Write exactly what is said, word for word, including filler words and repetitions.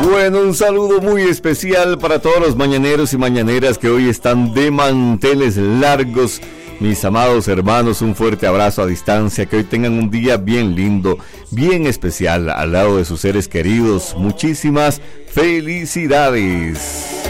Bueno, un saludo muy especial para todos los mañaneros y mañaneras que hoy están de manteles largos. Mis amados hermanos, un fuerte abrazo a distancia, que hoy tengan un día bien lindo, bien especial al lado de sus seres queridos. Muchísimas felicidades.